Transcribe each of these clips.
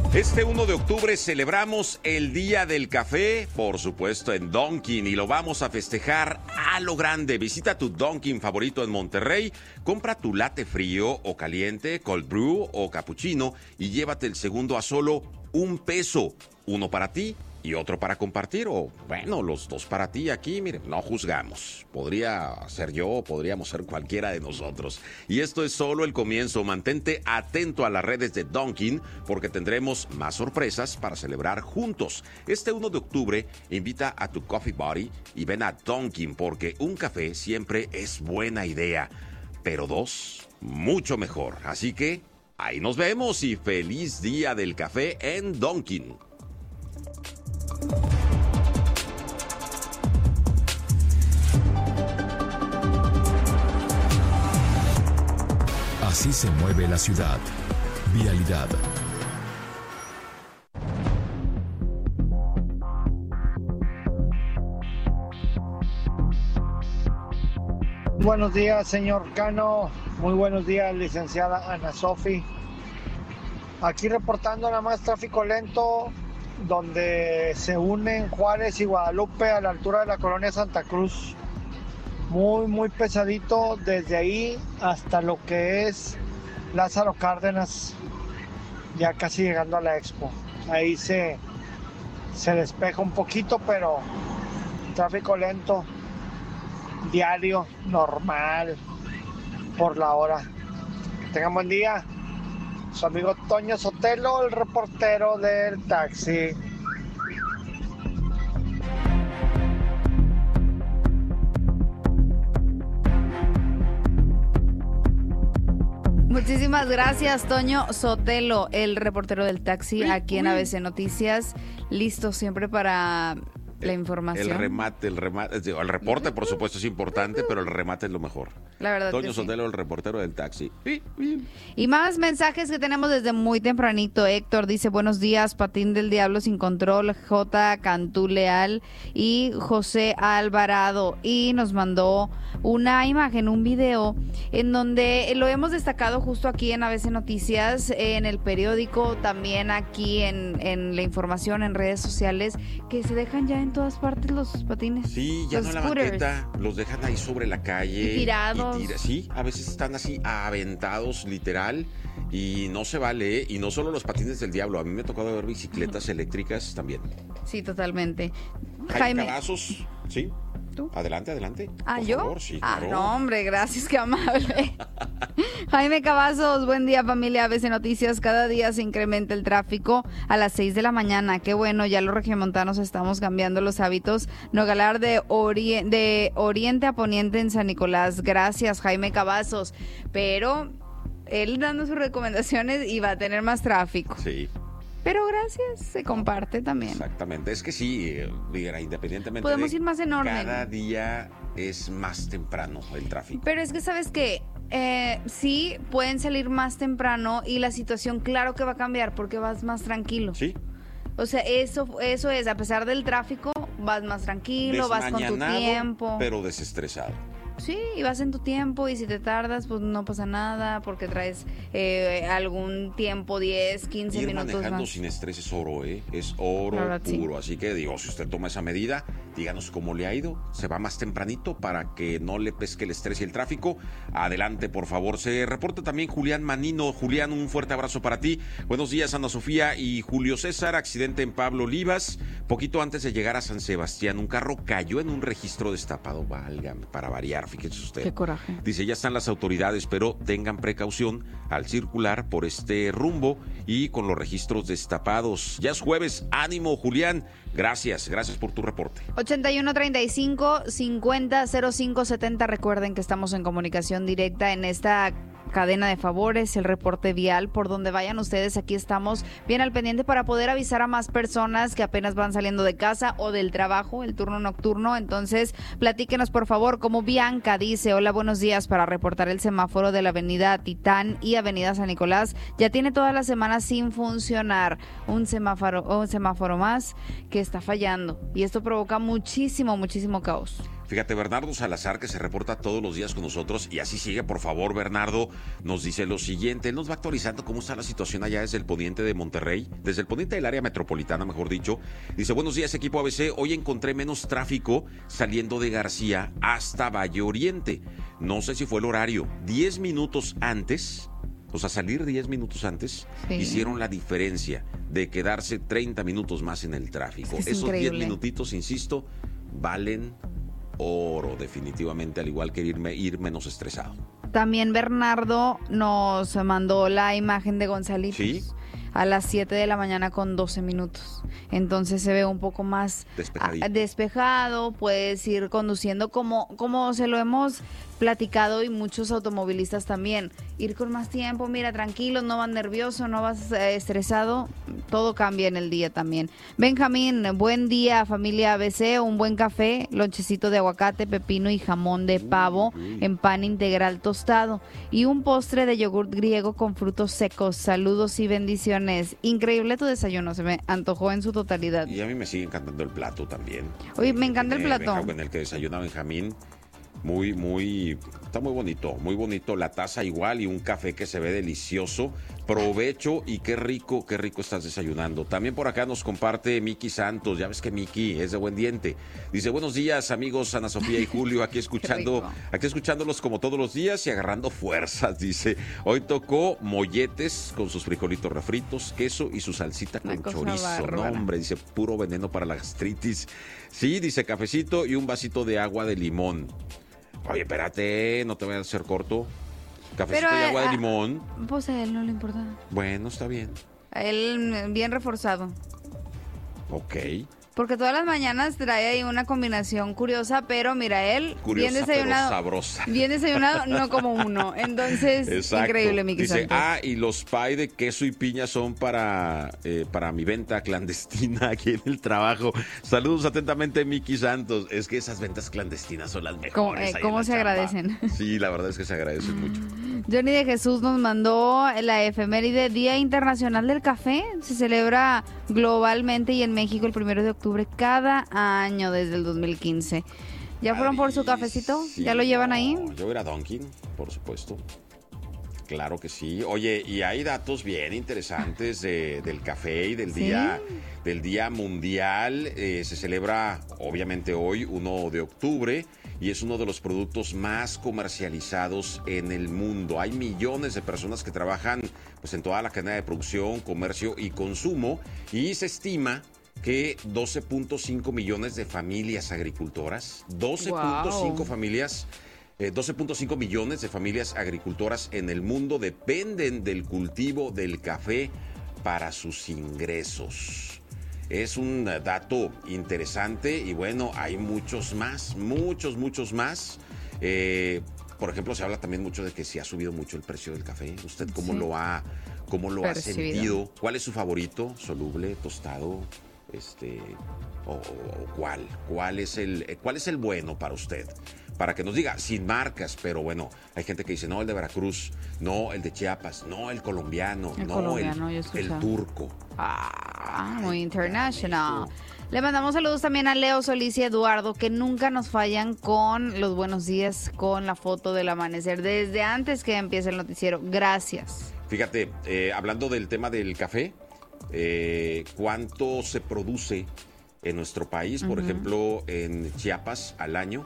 Este 1 de octubre celebramos el Día del Café, por supuesto en Dunkin', y lo vamos a festejar a lo grande. Visita tu Dunkin' favorito en Monterrey, compra tu latte frío o caliente, cold brew o cappuccino y llévate el segundo a solo $1. Uno para ti y otro para compartir, o bueno, los dos para ti. Aquí, miren, no juzgamos. Podría ser yo, podríamos ser cualquiera de nosotros. Y esto es solo el comienzo. Mantente atento a las redes de Dunkin', porque tendremos más sorpresas para celebrar juntos. Este 1 de octubre, invita a tu coffee buddy y ven a Dunkin', porque un café siempre es buena idea, pero dos, mucho mejor. Así que ahí nos vemos y feliz Día del Café en Dunkin'. Así se mueve la ciudad. Vialidad. Buenos días, señor Cano. Muy buenos días, licenciada Ana Sofi. Aquí reportando nada más tráfico lento donde se unen Juárez y Guadalupe a la altura de la colonia Santa Cruz. Muy pesadito desde ahí hasta lo que es Lázaro Cárdenas, ya casi llegando a la Expo. Ahí se despeja un poquito, pero tráfico lento, diario, normal, por la hora. Que tengan buen día. Su amigo Toño Sotelo, el reportero del taxi. Muchísimas gracias, Toño Sotelo, el reportero del taxi, aquí en ABC Noticias. Listo siempre para la información. El remate, el reporte, por supuesto, es importante, pero el remate es lo mejor. La verdad. Toño Sotelo, el reportero del taxi. Y más mensajes que tenemos desde muy tempranito. Héctor dice: buenos días, Patín del Diablo sin control, J. Cantú Leal y José Alvarado. Y nos mandó una imagen, un video, en donde lo hemos destacado justo aquí en ABC Noticias, en el periódico, también aquí en la información, en redes sociales, que se dejan ya en todas partes los patines. Sí, ya los no scooters. La banqueta, los dejan ahí sobre la calle. Y tirados. Sí, a veces están así aventados, literal, y no se vale, ¿eh? Y no solo los patines del diablo, a mí me ha tocado ver bicicletas eléctricas también. Sí, totalmente. Jaime Cavazos, sí. ¿Tú? Adelante. ¿Ah, por yo? favor, sí, claro. No, hombre, gracias, qué amable. Jaime Cavazos, buen día, familia ABC Noticias. Cada día se incrementa el tráfico a las 6 de la mañana. Qué bueno, ya los regiomontanos estamos cambiando los hábitos. Nogalar de oriente a poniente en San Nicolás. Gracias, Jaime Cavazos. Pero él dando sus recomendaciones y va a tener más tráfico. Sí. Pero gracias, se comparte también. Exactamente, es que sí, mira, independientemente podemos ir más en orden. Cada día es más temprano el tráfico. Pero es que, ¿sabes qué? Sí, pueden salir más temprano y la situación claro que va a cambiar porque vas más tranquilo. Sí. O sea, eso es, a pesar del tráfico, vas más tranquilo, vas con tu tiempo. Pero desestresado. Sí, y vas en tu tiempo y si te tardas, pues no pasa nada porque traes algún tiempo, 10, 15 Ir minutos manejando más. sin estrés es oro, ¿eh? Es oro puro. Sí. Así que, digo, si usted toma esa medida, díganos cómo le ha ido. Se va más tempranito para que no le pesque el estrés y el tráfico. Adelante, por favor. Se reporta también Julián Manino. Julián, un fuerte abrazo para ti. Buenos días, Ana Sofía y Julio César. Accidente en Pablo Olivas. Poquito antes de llegar a San Sebastián, un carro cayó en un registro destapado. Válgame, para variar. Fíjese usted. Qué coraje. Dice, ya están las autoridades, pero tengan precaución al circular por este rumbo y con los registros destapados. Ya es jueves. Ánimo, Julián. Gracias por tu reporte. 8135-500570. Recuerden que estamos en comunicación directa en esta cadena de favores, el reporte vial. Por donde vayan ustedes, aquí estamos bien al pendiente para poder avisar a más personas que apenas van saliendo de casa o del trabajo, el turno nocturno. Entonces, platíquenos, por favor, como Bianca dice: hola, buenos días, para reportar el semáforo de la avenida Titán y avenida San Nicolás. Ya tiene toda la semana sin funcionar. Un semáforo más que está fallando. Y esto provoca muchísimo caos. Fíjate, Bernardo Salazar, que se reporta todos los días con nosotros, y así sigue, por favor, Bernardo, nos dice lo siguiente. Él nos va actualizando cómo está la situación allá desde el poniente de Monterrey, desde el poniente del área metropolitana, mejor dicho. Dice, buenos días, equipo ABC. Hoy encontré menos tráfico saliendo de García hasta Valle Oriente. No sé si fue el horario. 10 minutos antes, o sea, salir 10 minutos antes, sí, hicieron la diferencia de quedarse 30 minutos más en el tráfico. Esos increíble. 10 minutitos, insisto, valen oro, definitivamente, al igual que ir menos estresado. También Bernardo nos mandó la imagen de Gonzalitos. ¿Sí? A las 7 de la mañana con 12 minutos. Entonces se ve un poco más despejado, puedes ir conduciendo como se lo hemos platicado, y muchos automovilistas también. Ir con más tiempo, mira, tranquilo, no vas nervioso, no vas estresado, todo cambia en el día también. Benjamín, buen día, familia ABC, un buen café, lonchecito de aguacate, pepino y jamón de pavo en pan integral tostado y un postre de yogurt griego con frutos secos. Saludos y bendiciones. Increíble tu desayuno, se me antojó en su totalidad. Y a mí me sigue encantando el plato también. Oye, me encanta el plato. En el que desayuna Benjamín. Está muy bonito la taza igual, y un café que se ve delicioso. Provecho, y qué rico estás desayunando. También por acá nos comparte Miki Santos, ya ves que Miki es de buen diente. Dice, buenos días amigos, Ana Sofía y Julio, aquí escuchándolos como todos los días y agarrando fuerzas. Dice, hoy tocó molletes con sus frijolitos refritos, queso y su salsita con chorizo. Bárbara. No, hombre, dice, puro veneno para la gastritis. Sí, dice, cafecito y un vasito de agua de limón. Oye, espérate, no te vayas a hacer corto. Cafecito y agua de limón. Pues a él no le importa. Bueno, está bien. A él bien reforzado. Ok. Porque todas las mañanas trae ahí una combinación curiosa, pero mira, él curiosa, bien desayunado, pero sabrosa. Bien desayunado, no como uno. Entonces, exacto. Increíble, Miki Santos. Dice, y los pie de queso y piña son para mi venta clandestina aquí en el trabajo. Saludos atentamente, Miki Santos. Es que esas ventas clandestinas son las mejores. ¿Cómo se agradecen? Sí, la verdad es que se agradecen mucho. Johnny de Jesús nos mandó la efeméride Día Internacional del Café. Se celebra globalmente y en México el 1 de octubre cada año desde el 2015. ¿Ya fueron por su cafecito? ¿Ya lo llevan ahí? Yo voy a Dunkin', por supuesto. Claro que sí. Oye, y hay datos bien interesantes del café y del día mundial. Se celebra obviamente hoy, 1 de octubre, y es uno de los productos más comercializados en el mundo. Hay millones de personas que trabajan pues en toda la cadena de producción, comercio y consumo, y se estima que 12.5 millones de familias agricultoras, 12.5 millones de familias agricultoras en el mundo dependen del cultivo del café para sus ingresos. Es un dato interesante y bueno, hay muchos más. Por ejemplo, se habla también mucho de que sí ha subido mucho el precio del café. ¿Usted cómo lo ha sentido? ¿Cuál es su favorito? ¿Soluble, tostado? O ¿cuál es el bueno para usted? Para que nos diga, sin marcas, pero bueno, hay gente que dice, no, el de Veracruz, no, el de Chiapas, no, el colombiano, el turco. Muy international. Le mandamos saludos también a Leo Solís y Eduardo, que nunca nos fallan con los buenos días, con la foto del amanecer, desde antes que empiece el noticiero. Gracias. Fíjate, hablando del tema del café, ¿cuánto se produce en nuestro país? Por ejemplo, en Chiapas al año,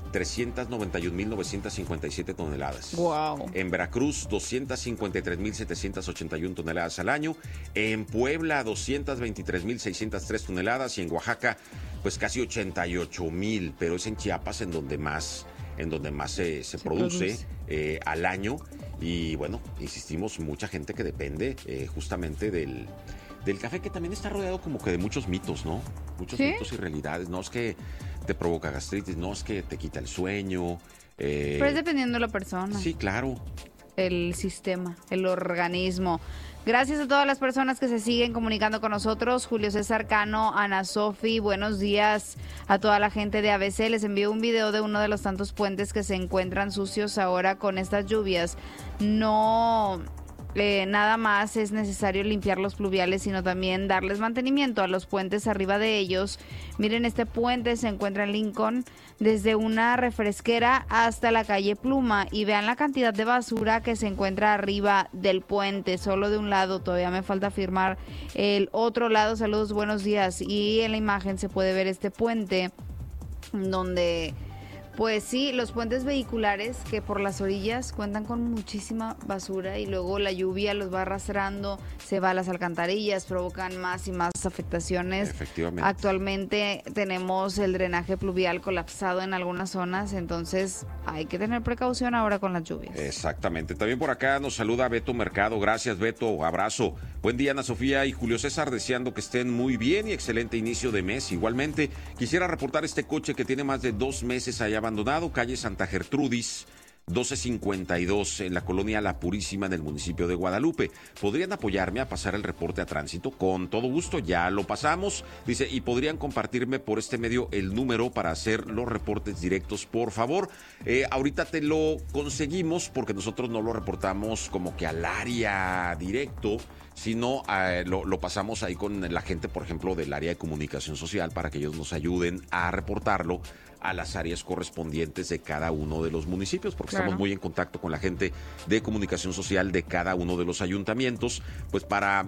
391.957 toneladas. Wow. En Veracruz, 253.781 toneladas al año. En Puebla, 223.603 toneladas. Y en Oaxaca, pues casi 88.000. Pero es en Chiapas en donde más se produce al año. Y bueno, insistimos, mucha gente que depende justamente del café, que también está rodeado como que de muchos mitos, ¿no? Muchos mitos y realidades. No es que te provoca gastritis, no es que te quita el sueño. Pero es dependiendo de la persona. Sí, claro. El sistema, el organismo. Gracias a todas las personas que se siguen comunicando con nosotros. Julio César Cano, Ana Sofi, buenos días a toda la gente de ABC. Les envío un video de uno de los tantos puentes que se encuentran sucios ahora con estas lluvias. No nada más es necesario limpiar los pluviales, sino también darles mantenimiento a los puentes arriba de ellos. Miren, este puente se encuentra en Lincoln, desde una refresquera hasta la calle Pluma, y vean la cantidad de basura que se encuentra arriba del puente, solo de un lado. Todavía me falta firmar el otro lado. Saludos, buenos días. Y en la imagen se puede ver este puente donde... Pues sí, los puentes vehiculares que por las orillas cuentan con muchísima basura y luego la lluvia los va arrastrando, se va a las alcantarillas, provocan más y más afectaciones. Efectivamente. Actualmente tenemos el drenaje pluvial colapsado en algunas zonas, entonces hay que tener precaución ahora con las lluvias. Exactamente. También por acá nos saluda Beto Mercado. Gracias, Beto. Abrazo. Buen día, Ana Sofía y Julio César, deseando que estén muy bien y excelente inicio de mes. Igualmente, quisiera reportar este coche que tiene más de 2 meses allá abandonado, calle Santa Gertrudis, 1252, en la colonia La Purísima, en el municipio de Guadalupe. ¿Podrían apoyarme a pasar el reporte a tránsito? Con todo gusto, ya lo pasamos. Dice, y podrían compartirme por este medio el número para hacer los reportes directos, por favor. Ahorita te lo conseguimos porque nosotros no lo reportamos como que al área directo, sino lo pasamos ahí con la gente, por ejemplo, del área de comunicación social, para que ellos nos ayuden a reportarlo a las áreas correspondientes de cada uno de los municipios, porque estamos muy en contacto con la gente de comunicación social de cada uno de los ayuntamientos, pues para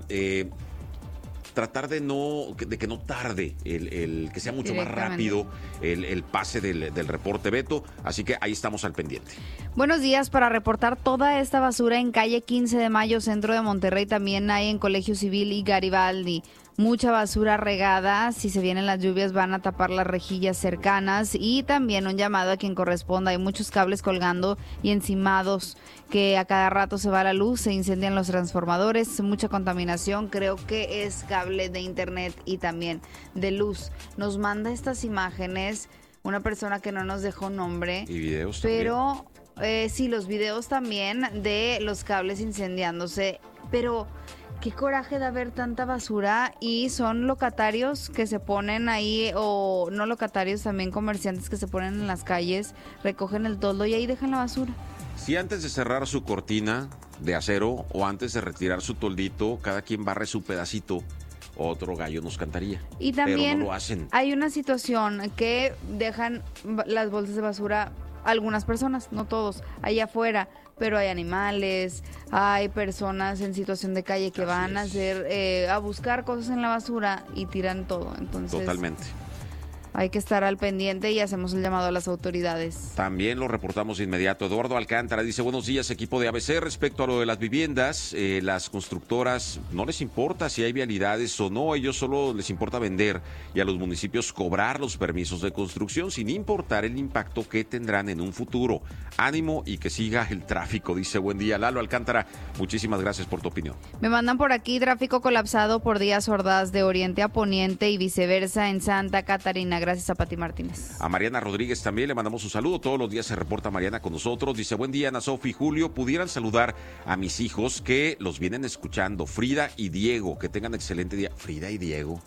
tratar de que no tarde, que sea mucho más rápido el pase del reporte, Beto. Así que ahí estamos al pendiente. Buenos días. Para reportar toda esta basura en calle 15 de Mayo, centro de Monterrey, también hay en Colegio Civil y Garibaldi. Mucha basura regada. Si se vienen las lluvias van a tapar las rejillas cercanas, y también un llamado a quien corresponda. Hay muchos cables colgando y encimados, que a cada rato se va la luz, se incendian los transformadores, mucha contaminación. Creo que es cable de internet y también de luz. Nos manda estas imágenes una persona que no nos dejó nombre. Y videos pero sí, los videos también de los cables incendiándose. Pero qué coraje de ver tanta basura, y son locatarios que se ponen ahí, o no locatarios, también comerciantes que se ponen en las calles, recogen el toldo y ahí dejan la basura. Si antes de cerrar su cortina de acero o antes de retirar su toldito, cada quien barre su pedacito, otro gallo nos cantaría. Y también pero no lo hacen. Hay una situación que dejan las bolsas de basura algunas personas, no todos, allá afuera. Pero hay animales, hay personas en situación de calle que van a hacer, a buscar cosas en la basura y tiran todo. Entonces, totalmente. Hay que estar al pendiente y hacemos el llamado a las autoridades. También lo reportamos de inmediato. Eduardo Alcántara dice, buenos días, equipo de ABC. Respecto a lo de las viviendas, las constructoras no les importa si hay vialidades o no, ellos solo les importa vender, y a los municipios cobrar los permisos de construcción sin importar el impacto que tendrán en un futuro. Ánimo y que siga el tráfico, dice. Buen día, Lalo Alcántara. Muchísimas gracias por tu opinión. Me mandan por aquí: tráfico colapsado por Díaz Ordaz de oriente a poniente y viceversa en Santa Catarina. Gracias a Pati Martínez. A Mariana Rodríguez también le mandamos un saludo. Todos los días se reporta Mariana con nosotros. Dice, buen día, Ana Sofi y Julio. ¿Pudieran saludar a mis hijos que los vienen escuchando? Frida y Diego. Que tengan excelente día. Frida y Diego.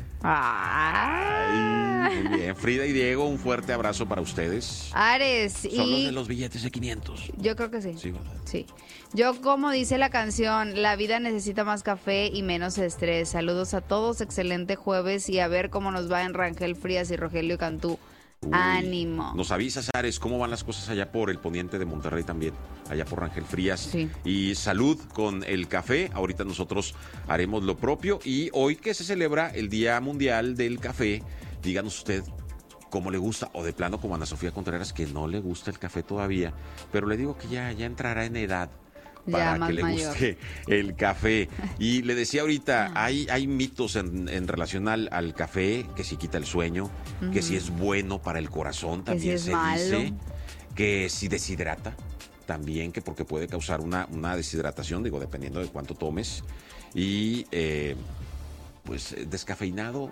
Ay, muy bien. Frida y Diego, un fuerte abrazo para ustedes. Ares. Son los de los billetes de 500. Yo creo que sí. Sí, ¿verdad? Sí. Yo, como dice la canción, la vida necesita más café y menos estrés. Saludos a todos, excelente jueves, y a ver cómo nos va en Rangel Frías y Rogelio Cantú. Ánimo. Nos avisas, Ares, cómo van las cosas allá por el poniente de Monterrey también, allá por Rangel Frías. Sí. Y salud con el café. Ahorita nosotros haremos lo propio. Y hoy que se celebra el Día Mundial del Café, díganos usted cómo le gusta, o de plano como Ana Sofía Contreras, que no le gusta el café todavía, pero le digo que ya entrará en edad para que le guste el café. Y le decía ahorita, hay mitos en relación al café, que si quita el sueño, que si es bueno para el corazón, también si se malo. dice, que si deshidrata, también, que porque puede causar una deshidratación, digo, dependiendo de cuánto tomes. Y pues descafeinado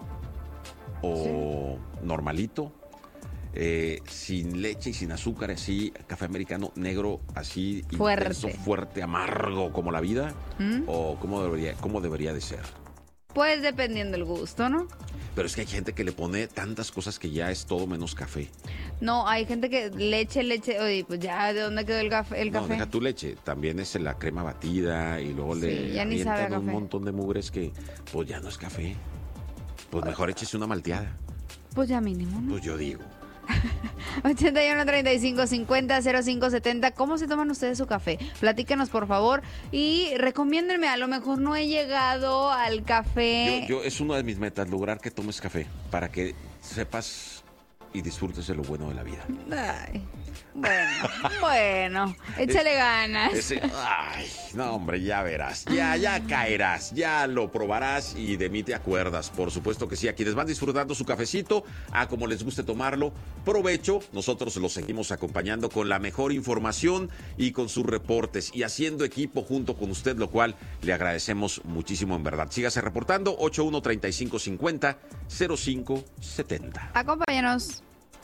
o normalito, sin leche y sin azúcar, así, café americano negro, así fuerte, intenso, fuerte, amargo como la vida, o cómo debería de ser. Pues dependiendo del gusto, ¿no? Pero es que hay gente que le pone tantas cosas que ya es todo menos café. No, hay gente que leche, oye, pues ya, ¿de dónde quedó el café? No, deja tu leche, también es la crema batida y luego le ya ni sabe a avientan un café. montón de mugres que pues ya no es café. Pues mejor échese una malteada. Pues ya mínimo, ¿no? Pues yo digo. 81 35 50 05 70. ¿Cómo se toman ustedes su café? Platíquenos, por favor. Y recomiéndenme, a lo mejor no he llegado al café. Yo es una de mis metas, lograr que tomes café, para que sepas y disfrutes de lo bueno de la vida. Ay, bueno, échale ganas. Ay, no, hombre, ya verás, ya caerás, ya lo probarás y de mí te acuerdas, por supuesto que sí. A quienes van disfrutando su cafecito, a como les guste tomarlo, provecho. Nosotros los seguimos acompañando con la mejor información y con sus reportes y haciendo equipo junto con usted, lo cual le agradecemos muchísimo en verdad. Sígase reportando, 81 35 50 05 70. Acompáñanos.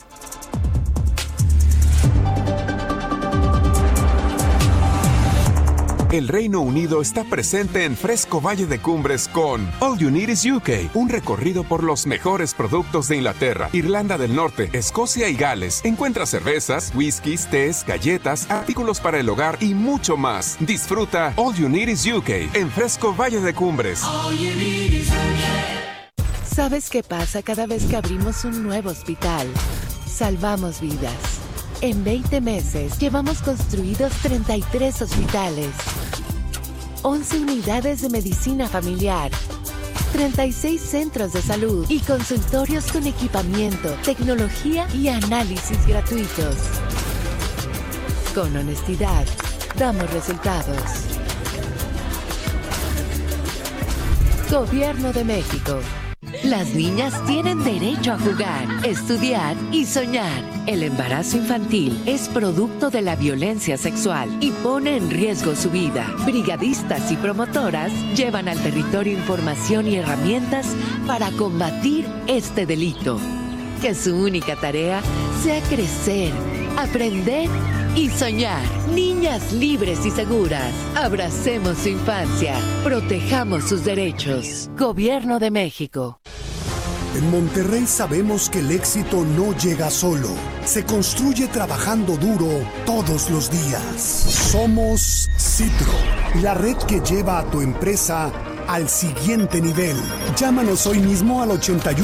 El Reino Unido está presente en Fresco Valle de Cumbres con All You Need Is UK, un recorrido por los mejores productos de Inglaterra, Irlanda del Norte, Escocia y Gales. Encuentra cervezas, whiskies, tés, galletas, artículos para el hogar y mucho más. Disfruta All You Need Is UK en Fresco Valle de Cumbres. ¿Sabes qué pasa cada vez que abrimos un nuevo hospital? Salvamos vidas. En 20 meses llevamos construidos 33 hospitales, 11 unidades de medicina familiar, 36 centros de salud y consultorios con equipamiento, tecnología y análisis gratuitos. Con honestidad, damos resultados. Gobierno de México. Las niñas tienen derecho a jugar, estudiar y soñar. El embarazo infantil es producto de la violencia sexual y pone en riesgo su vida. Brigadistas y promotoras llevan al territorio información y herramientas para combatir este delito. Que su única tarea sea crecer, aprender y soñar. Niñas libres y seguras. Abracemos su infancia. Protejamos sus derechos. Gobierno de México. En Monterrey sabemos que el éxito no llega solo. Se construye trabajando duro todos los días. Somos Citro, la red que lleva a tu empresa al siguiente nivel. Llámanos hoy mismo al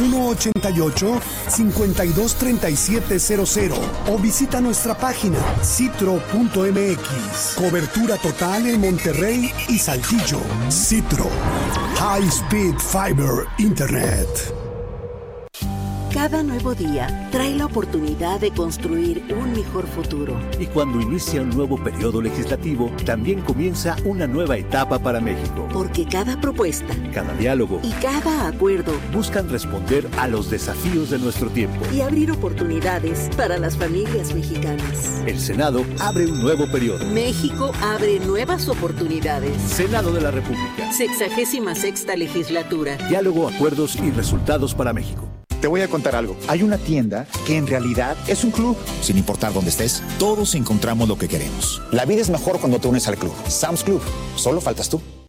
8188-523700 o visita nuestra página citro.mx. Cobertura total en Monterrey y Saltillo. Citro. High Speed Fiber Internet. Cada nuevo día trae la oportunidad de construir un mejor futuro. Y cuando inicia un nuevo periodo legislativo, también comienza una nueva etapa para México. Porque cada propuesta, cada diálogo y cada acuerdo buscan responder a los desafíos de nuestro tiempo y abrir oportunidades para las familias mexicanas. El Senado abre un nuevo periodo. México abre nuevas oportunidades. Senado de la República. 66ª legislatura. Diálogo, acuerdos y resultados para México. Te voy a contar algo. Hay una tienda que en realidad es un club. Sin importar dónde estés, todos encontramos lo que queremos. La vida es mejor cuando te unes al club. Sam's Club. Solo faltas tú.